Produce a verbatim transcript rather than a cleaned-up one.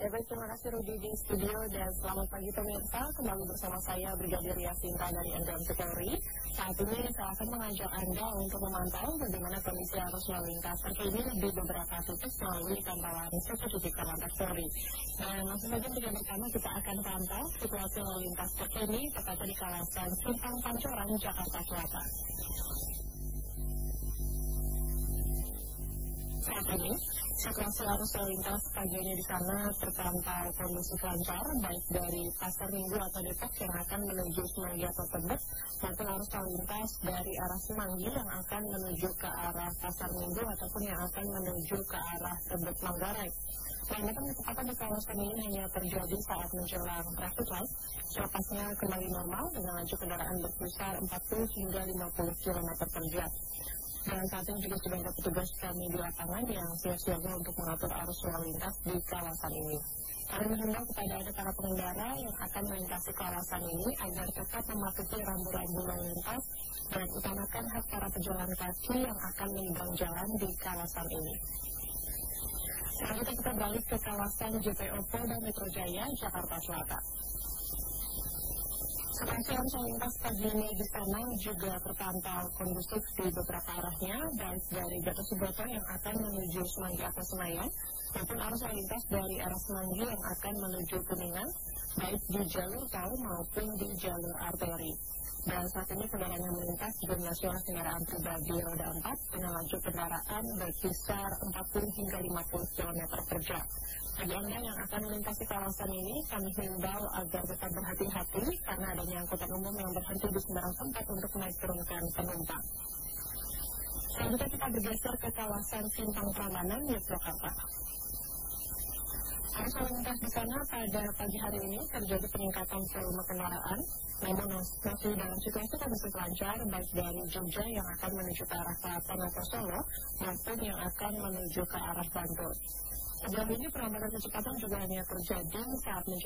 Ya baik, terima kasih Rudi di studio dan selamat pagi pemirsa. Kembali bersama saya Brigadir Yasinta dari N D M Polri. Saat ini saya akan mengajak Anda untuk memantau bagaimana kondisi arus lalu lintas terkini di beberapa titik melalui pantauan C C T V Korlantas Polri. Dan langsung saja berikut pertama kita akan pantau situasi lalu lintas terkini tepatnya di kawasan Simpang Pancoran, Jakarta Selatan. Saat ini, situasi arus lalu lintas paginya di sana terpantau kondusif lancar, baik dari Pasar Minggu atau Depok yang akan menuju Semanggi atau Tebet, maupun arus lalu lintas dari arah Semanggi yang akan menuju ke arah Pasar Minggu ataupun yang akan menuju ke arah Tebet Manggarai. Landasan kecepatan di kawasan ini hanya terjadi saat menjelang traffic light, selepasnya kembali normal dengan laju kendaraan berkisar empat puluh hingga lima puluh kilometer per jam. Dan saat ini juga sudah ada petugas kami di lapangan yang siap-siaga untuk mengatur arus lalu lintas di kawasan ini. Kami menghimbau kepada ada para pengendara yang akan melintasi kawasan ini agar tetap mematuhi rambu-rambu lalu lintas dan utamakan hak para pejalan kaki yang akan menyeberang jalan di kawasan ini. Selanjutnya kita beralih ke kawasan J P O Polda Metro Jaya, Jakarta Selatan. Situasi arus lalu lintas pagi ini di sana juga terpantau kondusif di beberapa arahnya, baik dari Gatot Subroto yang akan menuju Semanggi atau Senayan, maupun arus lalu lintas dari arah Semanggi yang akan menuju Kuningan, baik di jalur tol maupun di jalur arteri. Dan saat ini kendaraan yang melintas jumlahnya kendaraan pribadi roda empat dengan laju kendaraan berkisar empat puluh hingga lima puluh kilometer per jam. Bagi Anda yang akan melintasi kawasan ini, kami himbau agar tetap berhati-hati karena adanya angkutan umum yang berhenti di sembarang tempat untuk naik turunkan penumpang. Selanjutnya kita bergeser ke kawasan Simpang Prambanan, Yogyakarta. Arus lalu lintas di sana pada pagi hari ini terjadi peningkatan volume kendaraan, namun masih dalam situasi kondusif lancar, baik dari Jogja yang akan menuju ke arah selatan atau Solo, maupun yang akan menuju ke arah Bandung. Sejauh ini perlambatan kecepatan juga hanya terjadi saat